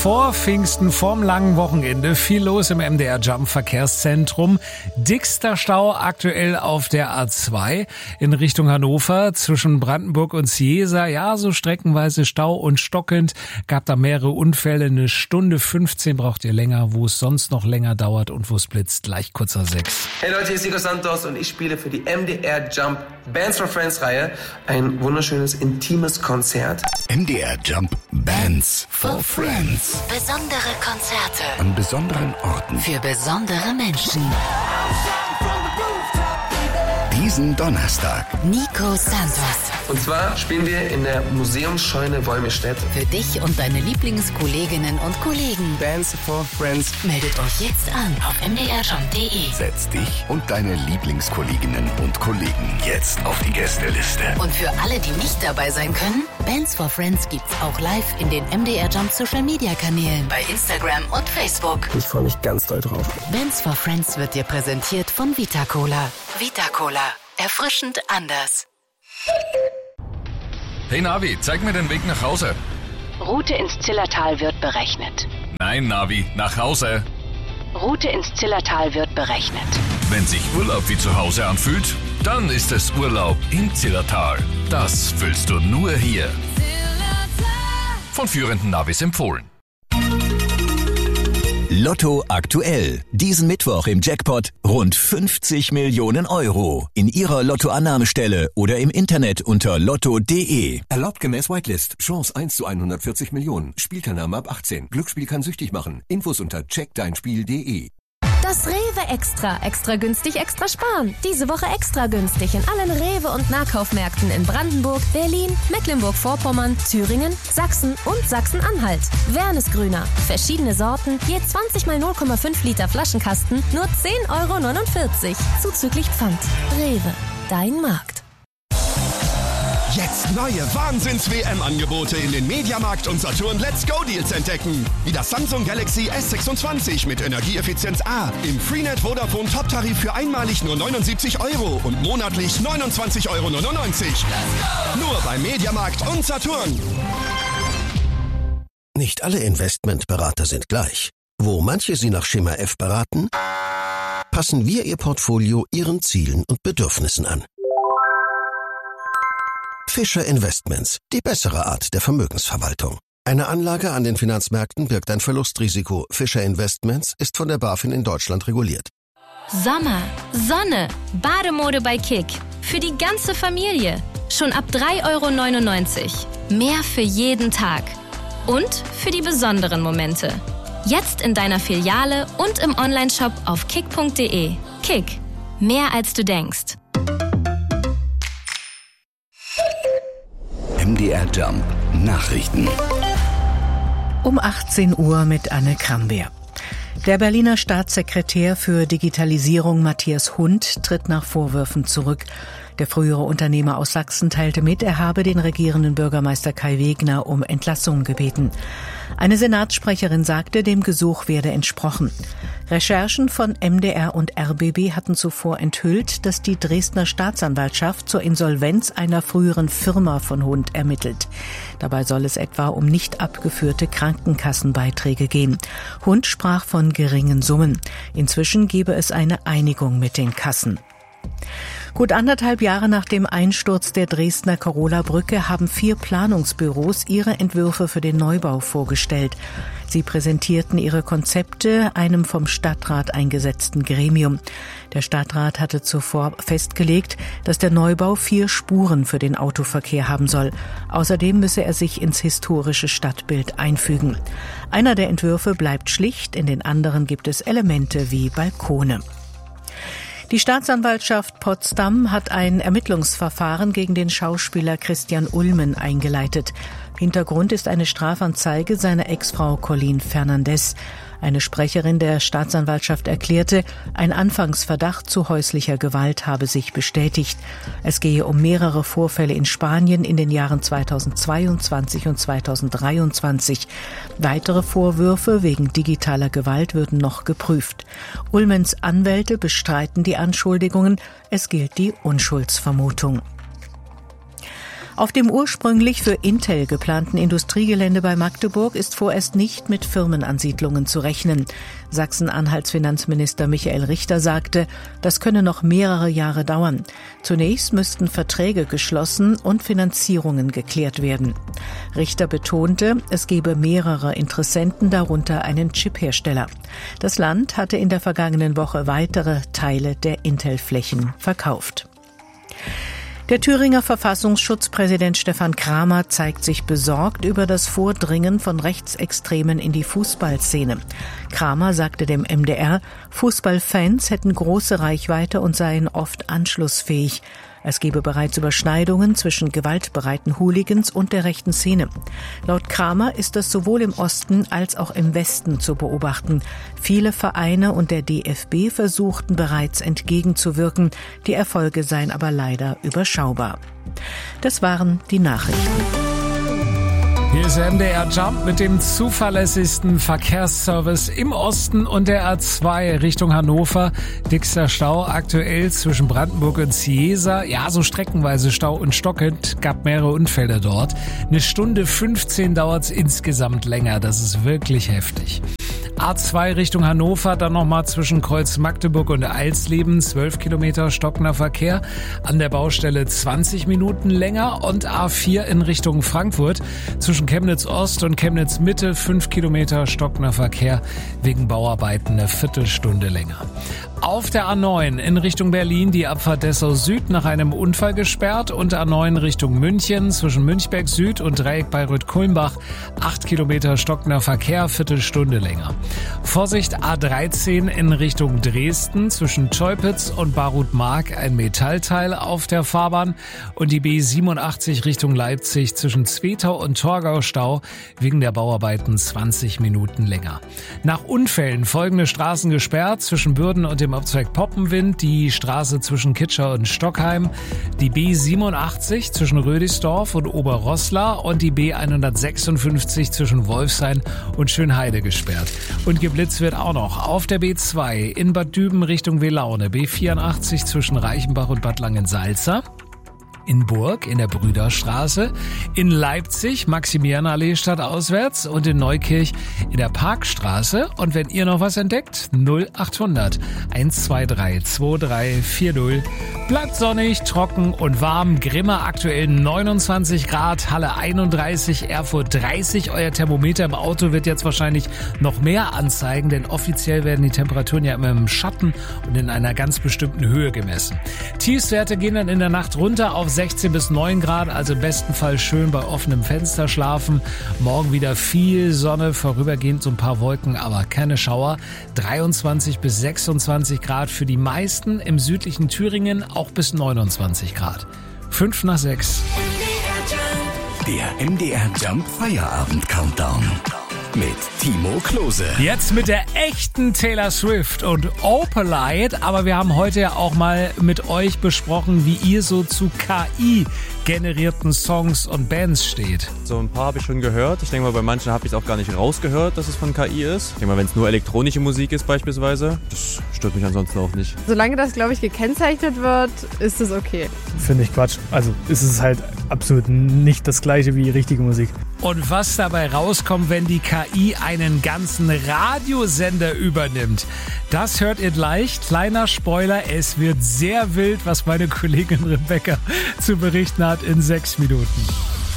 vor Pfingsten, vorm langen Wochenende. Viel los im MDR Jump Verkehrszentrum. Dickster Stau aktuell auf der A2 in Richtung Hannover zwischen Brandenburg und Ciesa. Ja, so streckenweise Stau und stockend. Gab da mehrere Unfälle. 1:15 braucht ihr länger, wo es sonst noch länger dauert und wo es blitzt. Gleich kurzer 6. Hey Leute, hier ist Nico Santos und ich spiele für die MDR Jump Bands for Friends Reihe ein wunderschönes, intimes Konzert. MDR Jump Bands for Friends. Besondere Konzerte An besonderen Orten. für besondere Menschen. Diesen Donnerstag. Nico Santos. Und zwar spielen wir in der Museumsscheune Wolmirstedt. Für dich und deine Lieblingskolleginnen und Kollegen. Bands for Friends. Meldet euch jetzt an auf mdrjump.de. Setz dich und deine Lieblingskolleginnen und Kollegen jetzt auf die Gästeliste. Und für alle, die nicht dabei sein können, Bands for Friends gibt's auch live in den MDR Jump Social Media Kanälen bei Instagram und Facebook. Ich freue mich ganz doll drauf. Bands for Friends wird dir präsentiert von Vita Cola. Vita Cola. Erfrischend anders. Hey Navi, zeig mir den Weg nach Hause. Route ins Zillertal wird berechnet. Nein, Navi, nach Hause. Route ins Zillertal wird berechnet. Wenn sich Urlaub wie zu Hause anfühlt, dann ist es Urlaub im Zillertal. Das fühlst du nur hier. Von führenden Navis empfohlen. Lotto aktuell. Diesen Mittwoch im Jackpot rund 50 Millionen Euro. In Ihrer Lottoannahmestelle oder im Internet unter lotto.de. Erlaubt gemäß Whitelist. Chance 1 zu 140 Millionen. Spielteilnahme ab 18. Glücksspiel kann süchtig machen. Infos unter checkdeinspiel.de. Das Rewe Extra. Extra günstig, extra sparen. Diese Woche extra günstig in allen Rewe- und Nahkaufmärkten in Brandenburg, Berlin, Mecklenburg-Vorpommern, Thüringen, Sachsen und Sachsen-Anhalt. Wernesgrüner. Verschiedene Sorten, je 20 mal 0,5 Liter Flaschenkasten, nur 10,49 €. Zuzüglich Pfand. Rewe. Dein Markt. Jetzt neue Wahnsinns-WM-Angebote in den Mediamarkt und Saturn Let's Go Deals entdecken. Wie das Samsung Galaxy S26 mit Energieeffizienz A im Freenet Vodafone Top-Tarif für einmalig nur 79 € und monatlich 29,99 €. Nur beim Mediamarkt und Saturn. Nicht alle Investmentberater sind gleich. Wo manche Sie nach Schema F beraten, passen wir Ihr Portfolio Ihren Zielen und Bedürfnissen an. Fischer Investments, die bessere Art der Vermögensverwaltung. Eine Anlage an den Finanzmärkten birgt ein Verlustrisiko. Fischer Investments ist von der BaFin in Deutschland reguliert. Sommer, Sonne, Bademode bei Kick. Für die ganze Familie. Schon ab 3,99 €. Mehr für jeden Tag. Und für die besonderen Momente. Jetzt in deiner Filiale und im Onlineshop auf kick.de. Kick. Mehr als du denkst. MDR Jump Nachrichten. Um 18 Uhr mit Anne Krambeer. Der Berliner Staatssekretär für Digitalisierung Matthias Hund tritt nach Vorwürfen zurück. Der frühere Unternehmer aus Sachsen teilte mit, er habe den regierenden Bürgermeister Kai Wegner um Entlassung gebeten. Eine Senatssprecherin sagte, dem Gesuch werde entsprochen. Recherchen von MDR und RBB hatten zuvor enthüllt, dass die Dresdner Staatsanwaltschaft zur Insolvenz einer früheren Firma von Hund ermittelt. Dabei soll es etwa um nicht abgeführte Krankenkassenbeiträge gehen. Hund sprach von geringen Summen. Inzwischen gebe es eine Einigung mit den Kassen. Gut 1,5 Jahre nach dem Einsturz der Dresdner Karola-Brücke haben 4 Planungsbüros ihre Entwürfe für den Neubau vorgestellt. Sie präsentierten ihre Konzepte einem vom Stadtrat eingesetzten Gremium. Der Stadtrat hatte zuvor festgelegt, dass der Neubau 4 Spuren für den Autoverkehr haben soll. Außerdem müsse er sich ins historische Stadtbild einfügen. Einer der Entwürfe bleibt schlicht, in den anderen gibt es Elemente wie Balkone. Die Staatsanwaltschaft Potsdam hat ein Ermittlungsverfahren gegen den Schauspieler Christian Ulmen eingeleitet. Hintergrund ist eine Strafanzeige seiner Ex-Frau Colleen Fernandez. Eine Sprecherin der Staatsanwaltschaft erklärte, ein Anfangsverdacht zu häuslicher Gewalt habe sich bestätigt. Es gehe um mehrere Vorfälle in Spanien in den Jahren 2022 und 2023. Weitere Vorwürfe wegen digitaler Gewalt würden noch geprüft. Ulmens Anwälte bestreiten die Anschuldigungen. Es gilt die Unschuldsvermutung. Auf dem ursprünglich für Intel geplanten Industriegelände bei Magdeburg ist vorerst nicht mit Firmenansiedlungen zu rechnen. Sachsen-Anhalts Finanzminister Michael Richter sagte, das könne noch mehrere Jahre dauern. Zunächst müssten Verträge geschlossen und Finanzierungen geklärt werden. Richter betonte, es gebe mehrere Interessenten, darunter einen Chiphersteller. Das Land hatte in der vergangenen Woche weitere Teile der Intel-Flächen verkauft. Der Thüringer Verfassungsschutzpräsident Stefan Kramer zeigt sich besorgt über das Vordringen von Rechtsextremen in die Fußballszene. Kramer sagte dem MDR, Fußballfans hätten große Reichweite und seien oft anschlussfähig. Es gebe bereits Überschneidungen zwischen gewaltbereiten Hooligans und der rechten Szene. Laut Kramer ist das sowohl im Osten als auch im Westen zu beobachten. Viele Vereine und der DFB versuchten bereits entgegenzuwirken. Die Erfolge seien aber leider überschaubar. Das waren die Nachrichten. Hier ist der MDR Jump mit dem zuverlässigsten Verkehrsservice im Osten und der A2 Richtung Hannover. Dickster Stau aktuell zwischen Brandenburg und Ciesa. Ja, so streckenweise Stau und stockend. Gab mehrere Unfälle dort. 1 Stunde 15 dauert es insgesamt länger. Das ist wirklich heftig. A2 Richtung Hannover, dann nochmal zwischen Kreuz Magdeburg und Eilsleben, 12 Kilometer stockender Verkehr. An der Baustelle 20 Minuten länger und A4 in Richtung Frankfurt. Zwischen Chemnitz Ost und Chemnitz Mitte 5 Kilometer stockender Verkehr, wegen Bauarbeiten eine Viertelstunde länger. Auf der A9 in Richtung Berlin die Abfahrt Dessau Süd nach einem Unfall gesperrt und A9 Richtung München zwischen Münchberg Süd und Dreieck Bayreuth-Kulmbach 8 Kilometer stockender Verkehr, Viertelstunde länger. Vorsicht A13 in Richtung Dresden zwischen Teupitz und Barut-Mark ein Metallteil auf der Fahrbahn und die B87 Richtung Leipzig zwischen Zwetau und Torgau Stau wegen der Bauarbeiten 20 Minuten länger. Nach Unfällen folgende Straßen gesperrt zwischen Bürden und dem Abzweig Poppenwind, die Straße zwischen Kitscher und Stockheim, die B87 zwischen Rödisdorf und Oberroßla und die B156 zwischen Wolfshain und Schönheide gesperrt. Und geblitzt wird auch noch auf der B2 in Bad Düben Richtung Welaune, B84 zwischen Reichenbach und Bad Langensalza. In Burg in der Brüderstraße, in Leipzig Maximilianallee stadtauswärts und in Neukirch in der Parkstraße. Und wenn ihr noch was entdeckt, 0800 123 2340. Bleibt sonnig, trocken und warm. Grimma aktuell 29 Grad, Halle 31, Erfurt 30. Euer Thermometer im Auto wird jetzt wahrscheinlich noch mehr anzeigen, denn offiziell werden die Temperaturen ja immer im Schatten und in einer ganz bestimmten Höhe gemessen. Tiefstwerte gehen dann in der Nacht runter auf 16 bis 9 Grad, also im besten Fall schön bei offenem Fenster schlafen. Morgen wieder viel Sonne, vorübergehend so ein paar Wolken, aber keine Schauer. 23 bis 26 Grad für die meisten, im südlichen Thüringen auch bis 29 Grad. 5 nach 6. Der MDR Jump Feierabend Countdown mit Timo Klose. Jetzt mit der echten Taylor Swift und Opalite, aber wir haben heute ja auch mal mit euch besprochen, wie ihr so zu KI-generierten Songs und Bands steht. So ein paar habe ich schon gehört. Ich denke mal, bei manchen habe ich es auch gar nicht rausgehört, dass es von KI ist. Ich denke mal, wenn es nur elektronische Musik ist beispielsweise, das stört mich ansonsten auch nicht. Solange das, glaube ich, gekennzeichnet wird, ist es okay. Finde ich Quatsch. Also ist es halt absolut nicht das Gleiche wie richtige Musik. Und was dabei rauskommt, wenn die KI einen ganzen Radiosender übernimmt, das hört ihr gleich. Kleiner Spoiler, es wird sehr wild, was meine Kollegin Rebecca zu berichten hat in 6 Minuten.